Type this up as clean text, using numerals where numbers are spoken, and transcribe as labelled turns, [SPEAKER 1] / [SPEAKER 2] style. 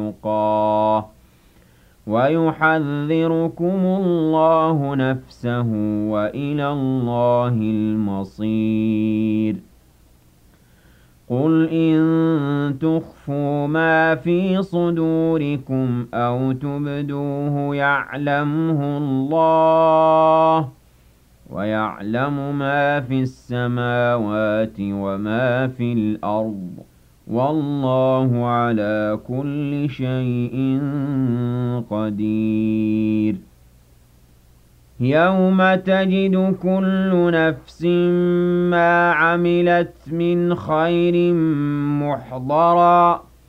[SPEAKER 1] تُقَاهُ وَيُحَذِّرُكُمُ اللَّهُ نَفْسَهُ وَإِلَى اللَّهِ الْمَصِيرُ قُلْ إِن تُخْفُوا مَا فِي صُدُورِكُمْ أَوْ تُبْدُوهُ يَعْلَمْهُ اللَّهُ وَيَعْلَمُ مَا فِي السَّمَاوَاتِ وَمَا فِي الْأَرْضِ وَاللَّهُ عَلَى كُلِّ شَيْءٍ قَدِيرٌ يَوْمَ تَجِدُ كُلُّ نَفْسٍ مَّا عَمِلَتْ مِنْ خَيْرٍ مُّحْضَرًا